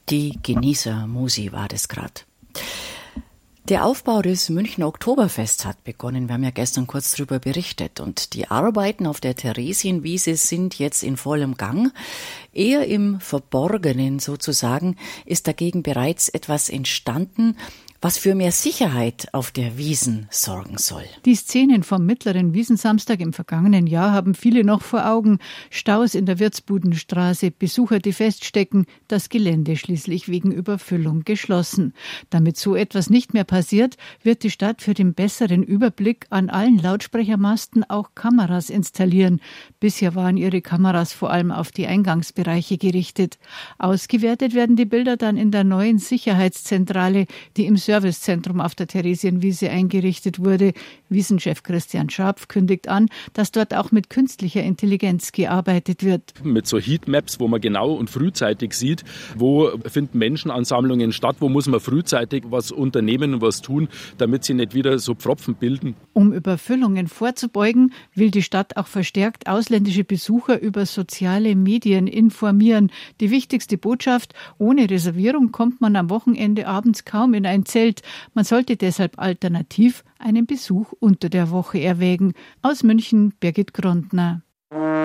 Die Genießer-Musi war das gerade. Der Aufbau des Münchner Oktoberfests hat begonnen. Wir haben ja gestern kurz darüber berichtet. Und die Arbeiten auf der Theresienwiese sind jetzt in vollem Gang. Eher im Verborgenen sozusagen ist dagegen bereits etwas entstanden, was für mehr Sicherheit auf der Wiesn sorgen soll. Die Szenen vom mittleren Wiesensamstag im vergangenen Jahr haben viele noch vor Augen. Staus in der Wirtsbudenstraße, Besucher, die feststecken, das Gelände schließlich wegen Überfüllung geschlossen. Damit so etwas nicht mehr passiert, wird die Stadt für den besseren Überblick an allen Lautsprechermasten auch Kameras installieren. Bisher waren ihre Kameras vor allem auf die Eingangsbereiche gerichtet. Ausgewertet werden die Bilder dann in der neuen Sicherheitszentrale, die im Servicezentrum auf der Theresienwiese eingerichtet wurde. Wiesenchef Christian Scharpf kündigt an, dass dort auch mit künstlicher Intelligenz gearbeitet wird. Mit so Heatmaps, wo man genau und frühzeitig sieht, wo finden Menschenansammlungen statt, wo muss man frühzeitig was unternehmen und was tun, damit sie nicht wieder so Pfropfen bilden. Um Überfüllungen vorzubeugen, will die Stadt auch verstärkt ausländische Besucher über soziale Medien informieren. Die wichtigste Botschaft: Ohne Reservierung kommt man am Wochenende abends kaum in ein Zelt. Man sollte deshalb alternativ einen Besuch unter der Woche erwägen. Aus München, Birgit Grondner.